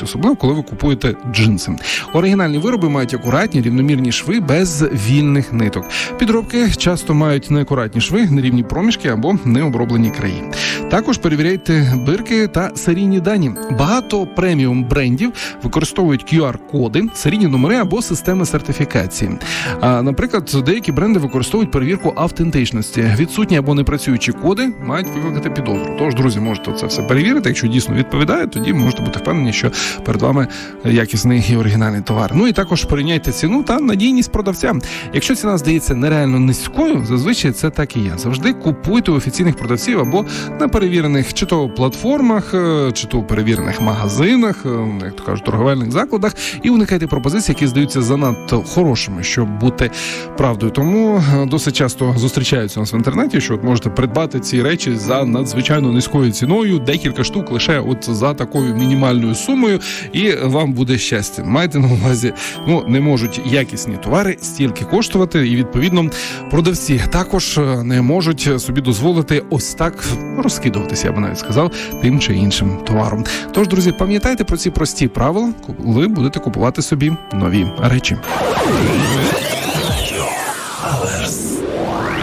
особливо коли ви купуєте джинси. Оригінальні вироби мають акуратні, рівномірні шви без вільних ниток. Підробки часто мають неакуратні шви, нерівні проміжки або необроблені краї. Також перевіряйте бирки та серійні дані. Багато преміум брендів використовують QR-коди, серійні номери або системи сертифікації. Наприклад, деякі бренди використовують перевірку автентичності. Відсутні або непрацюючі коди мають викликати підозру. Тож, друзі, можете це все перевірити. Якщо дійсно відповідає, тоді можете бути впевнені, що перед вами якісний і оригінальний товар. Ну і також порівняйте ціну та надійність продавця. Якщо ціна здається нереально низькою, зазвичай це так і є. Завжди купуйте у офіційних продавців або на перевірених чи то платформах, чи то перевірених магазинах, як то кажуть, торговельних закладах, і уникайте пропозицій, які здаються занадто хорошими, щоб бути правдою. Тому досить часто зустрічаються у нас в інтернеті, що от можете придбати ці речі за надзвичайно низькою ціною, декілька штук лише от за такою мінімальною сумою, і вам буде щастя. Майте на увазі, не можуть якісні товари стільки коштувати, і відповідно продавці також не можуть собі дозволити ось так розкидуватися, я би навіть сказав, тим чи іншим товаром. Тож, друзі, пам'ятайте про ці прості правила, коли будете купувати собі нові речі.